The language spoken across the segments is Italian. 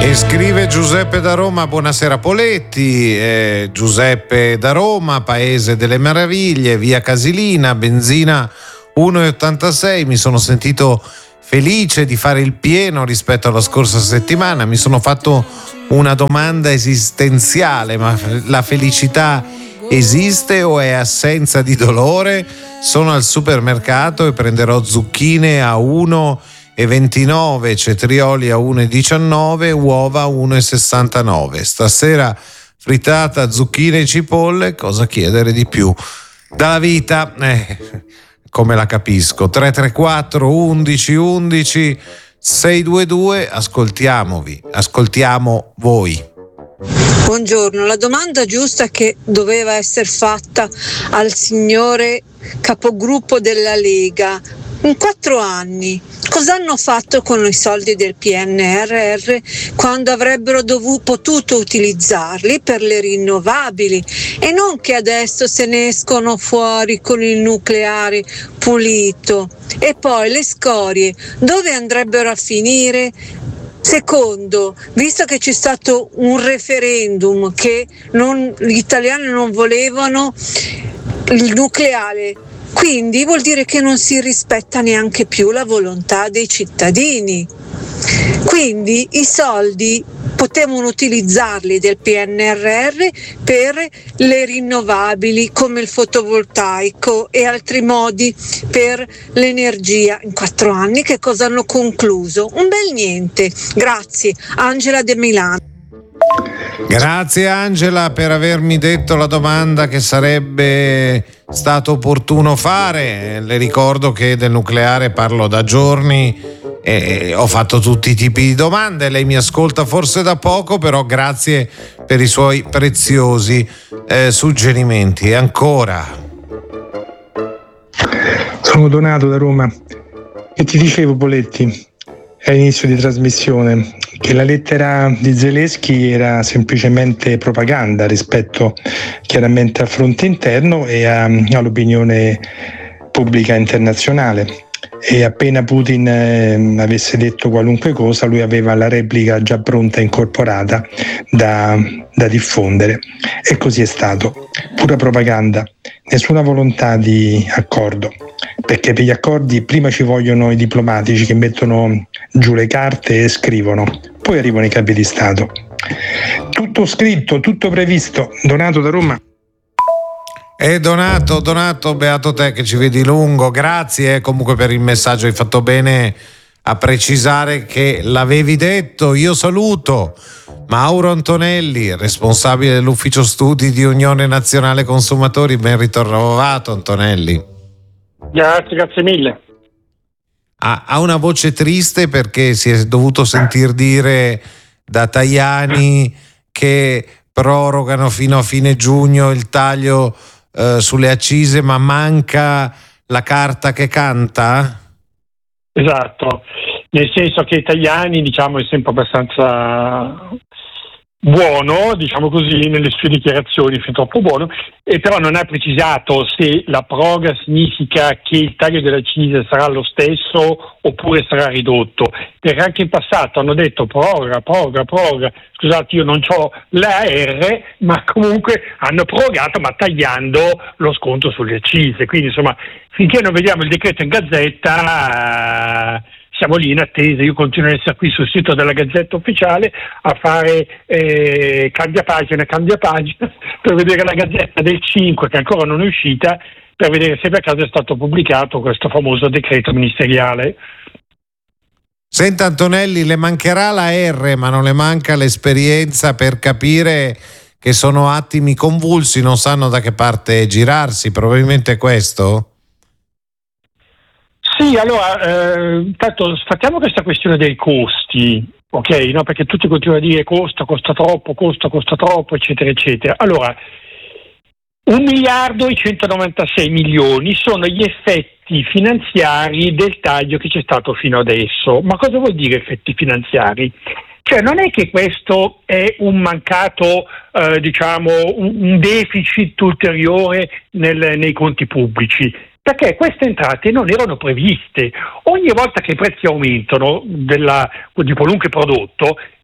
E scrive Giuseppe da Roma: buonasera Poletti, Giuseppe da Roma, Paese delle Meraviglie, via Casilina, benzina 1,86. Mi sono sentito felice di fare il pieno rispetto alla scorsa settimana. Mi sono fatto una domanda esistenziale: ma la felicità esiste o è assenza di dolore? Sono al supermercato e prenderò zucchine a 1,29, cetrioli a 1,19, uova a 1,69. Stasera frittata, zucchine e cipolle, cosa chiedere di più dalla vita? Come la capisco. 334 11 11 622, ascoltiamo voi. Buongiorno, la domanda giusta che doveva essere fatta al signore capogruppo della Lega: in 4 anni cosa hanno fatto con i soldi del PNRR quando avrebbero potuto utilizzarli per le rinnovabili, e non che adesso se ne escono fuori con il nucleare pulito? E poi le scorie dove andrebbero a finire? Secondo, visto che c'è stato un referendum che gli italiani non volevano il nucleare, quindi vuol dire che non si rispetta neanche più la volontà dei cittadini. Quindi i soldi potevano utilizzarli del PNRR per le rinnovabili come il fotovoltaico e altri modi per l'energia. In 4 anni che cosa hanno concluso? Un bel niente. Grazie. Angela de Milano. Grazie Angela per avermi detto la domanda che sarebbe stato opportuno fare. Le ricordo che del nucleare parlo da giorni e ho fatto tutti i tipi di domande. Lei mi ascolta forse da poco, però grazie per i suoi preziosi suggerimenti. E ancora. Sono Donato da Roma e ti dicevo, Poletti, all'inizio di trasmissione, che la lettera di Zelensky era semplicemente propaganda rispetto chiaramente al fronte interno e all'opinione pubblica internazionale. E appena Putin avesse detto qualunque cosa, lui aveva la replica già pronta, incorporata da diffondere, e così è stato. Pura propaganda, nessuna volontà di accordo, perché per gli accordi prima ci vogliono i diplomatici che mettono giù le carte e scrivono, poi arrivano i capi di Stato. Tutto scritto, tutto previsto. Donato da Roma. Donato, beato te che ci vedi lungo. Grazie comunque per il messaggio, hai fatto bene a precisare che l'avevi detto. Io saluto Mauro Antonelli, responsabile dell'ufficio studi di Unione Nazionale Consumatori. Ben ritrovato Antonelli. Grazie mille. Ha una voce triste perché si è dovuto sentir dire da Tajani che prorogano fino a fine giugno il taglio sulle accise, ma manca la carta che canta? Esatto, nel senso che Tajani, diciamo, è sempre abbastanza buono, diciamo così, nelle sue dichiarazioni, fin troppo buono, e però non ha precisato se la proroga significa che il taglio delle accise sarà lo stesso oppure sarà ridotto, perché anche in passato hanno detto proroga. Scusate, io non c'ho la R, ma comunque hanno prorogato, ma tagliando lo sconto sulle accise. Quindi insomma, finché non vediamo il decreto in Gazzetta, siamo lì in attesa. Io continuo ad essere qui sul sito della Gazzetta Ufficiale a fare cambia pagina per vedere la Gazzetta del 5, che ancora non è uscita, per vedere se per caso è stato pubblicato questo famoso decreto ministeriale. Senta Antonelli, le mancherà la R, ma non le manca l'esperienza per capire che sono attimi convulsi, non sanno da che parte girarsi, probabilmente è questo? Sì, allora, intanto sfattiamo questa questione dei costi, ok? No, perché tutti continuano a dire costa troppo, eccetera, eccetera. Allora, 1.196 milioni sono gli effetti finanziari del taglio che c'è stato fino adesso. Ma cosa vuol dire effetti finanziari? Cioè non è che questo è un mancato, un deficit ulteriore nei conti pubblici, perché queste entrate non erano previste. Ogni volta che i prezzi aumentano di qualunque prodotto,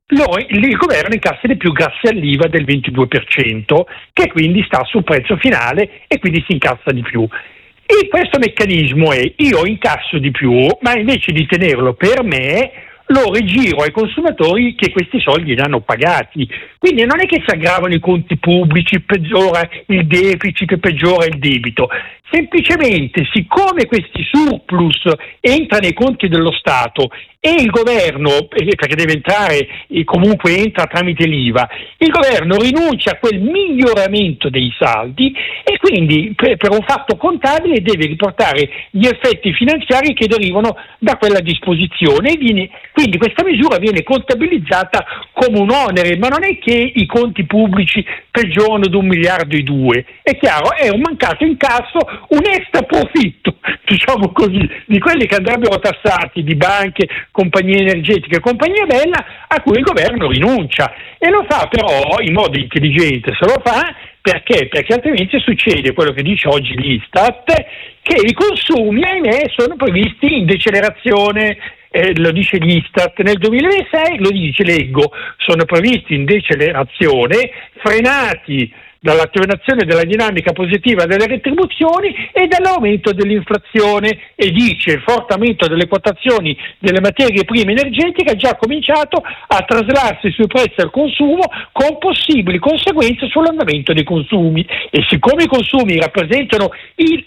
il governo incassa di più grazie all'IVA del 22%, che quindi sta sul prezzo finale e quindi si incassa di più. E questo meccanismo è: io incasso di più, ma invece di tenerlo per me lo rigiro ai consumatori che questi soldi li hanno pagati. Quindi non è che si aggravano i conti pubblici, peggiora il deficit, peggiora il debito. Semplicemente, siccome questi surplus entrano nei conti dello Stato e il governo, perché deve entrare e comunque entra tramite l'IVA, il governo rinuncia a quel miglioramento dei saldi e quindi per un fatto contabile deve riportare gli effetti finanziari che derivano da quella disposizione. Quindi questa misura viene contabilizzata come un onere, ma non è che i conti pubblici peggiorano di 1,2 miliardi. È chiaro, è un mancato incasso, un extra profitto, diciamo così, di quelli che andrebbero tassati, di banche, compagnie energetiche, compagnia bella, a cui il governo rinuncia, e lo fa però in modo intelligente. Se lo fa perché altrimenti succede quello che dice oggi l'Istat, che i consumi, ahimè, sono previsti in decelerazione. Lo dice l'Istat nel 2006, lo dice, leggo, sono previsti in decelerazione, frenati dall'attenuazione della dinamica positiva delle retribuzioni e dall'aumento dell'inflazione, e dice: il forte aumento delle quotazioni delle materie prime energetiche ha già cominciato a traslarsi sui prezzi al consumo, con possibili conseguenze sull'andamento dei consumi. E siccome i consumi rappresentano il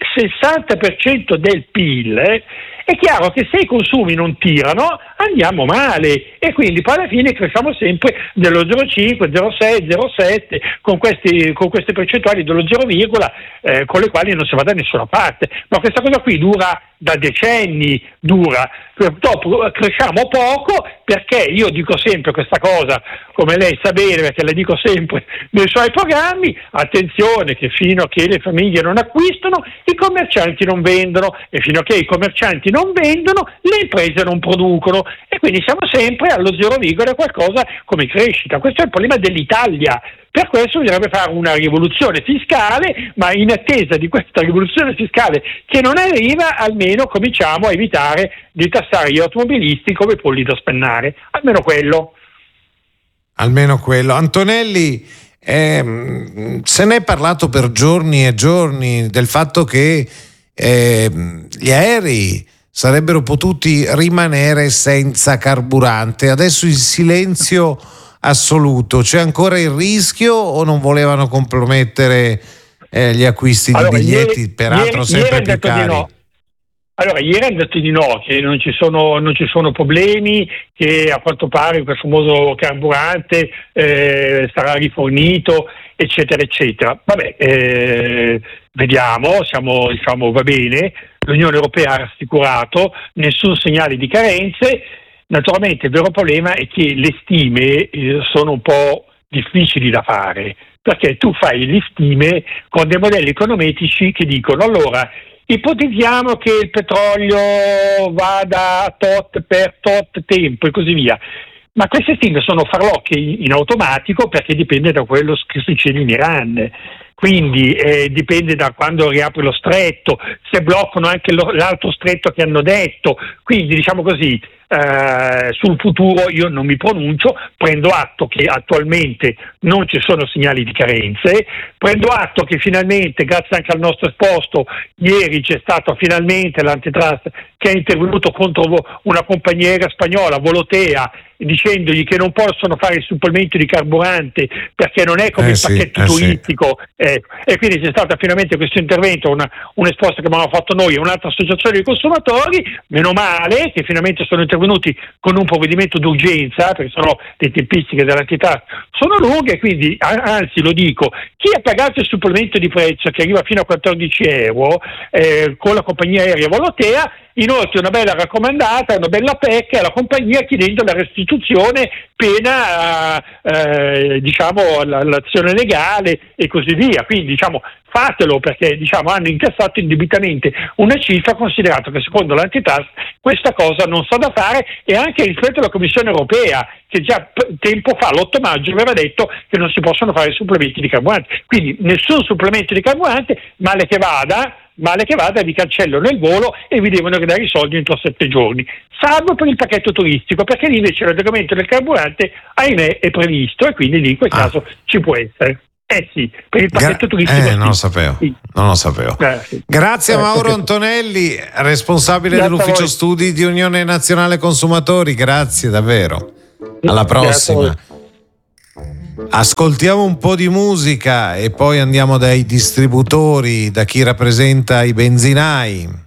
60% del PIL, è chiaro che se i consumi non tirano andiamo male, e quindi poi alla fine cresciamo sempre dello 0,5, 0,6, 0,7 con queste percentuali dello 0, con le quali non si va da nessuna parte. Ma questa cosa qui dura da decenni, purtroppo cresciamo poco, perché io dico sempre questa cosa, come lei sa bene, perché la dico sempre nei suoi programmi: attenzione che fino a che le famiglie non acquistano, i commercianti non vendono, e fino a che i commercianti non vendono, le imprese non producono, e quindi siamo sempre allo 0, qualcosa come crescita. Questo è il problema dell'Italia. Per questo bisognerebbe fare una rivoluzione fiscale, ma in attesa di questa rivoluzione fiscale che non arriva, almeno cominciamo a evitare di tassare gli automobilisti come polli da spennare. Almeno quello. Antonelli, se ne è parlato per giorni e giorni del fatto che gli aerei sarebbero potuti rimanere senza carburante. Adesso il silenzio assoluto. C'è ancora il rischio o non volevano compromettere gli acquisti di biglietti, peraltro sempre più cari? No. Allora, ieri hanno detto di no, che non ci sono problemi, che a quanto pare quel famoso carburante sarà rifornito, eccetera, eccetera. Vabbè, vediamo, va bene. L'Unione Europea ha rassicurato, nessun segnale di carenze. Naturalmente il vero problema è che le stime sono un po' difficili da fare, perché tu fai le stime con dei modelli econometrici che dicono: allora, ipotizziamo che il petrolio vada a tot per tot tempo e così via. Ma queste stime sono farlocche in automatico, perché dipende da quello che succede in Iran. Quindi dipende da quando riapre lo stretto, se bloccano anche l'altro stretto che hanno detto. Quindi, diciamo così, sul futuro io non mi pronuncio, prendo atto che attualmente non ci sono segnali di carenze, prendo atto che finalmente, grazie anche al nostro esposto, ieri c'è stato finalmente l'antitrust che è intervenuto contro una compagnia aerea spagnola, Volotea, dicendogli che non possono fare il supplemento di carburante perché non è come il pacchetto turistico. E quindi c'è stato finalmente questo intervento, un esposto che abbiamo fatto noi e un'altra associazione di consumatori. Meno male che finalmente sono intervenuti con un provvedimento d'urgenza, perché sono le tempistiche dell'antitrust sono lunghe. Quindi anzi, lo dico, chi ha pagato il supplemento di prezzo che arriva fino a 14 euro con la compagnia aerea Volotea, inoltre una bella raccomandata, una bella PEC alla compagnia, chiedendo la restituzione pena l'azione legale e così via. Quindi fatelo, perché hanno incassato indebitamente una cifra, considerato che secondo l'antitrust questa cosa non sa da fare, e anche rispetto alla Commissione Europea, che già tempo fa, l'8 maggio, aveva detto che non si possono fare supplementi di carburante. Quindi nessun supplemento di carburante, male che vada. male che vada vi cancellano il volo e vi devono ridare i soldi entro 7 giorni, salvo per il pacchetto turistico, perché lì invece l'adeguamento del carburante, ahimè, è previsto, e quindi lì in quel caso ci può essere. Sì, per il pacchetto turistico. Non lo sapevo. Sì. Non lo sapevo. Sì. Grazie a Mauro Antonelli, responsabile dell'ufficio studi di Unione Nazionale Consumatori. Grazie davvero. Alla prossima. Ascoltiamo un po' di musica e poi andiamo dai distributori, da chi rappresenta i benzinai.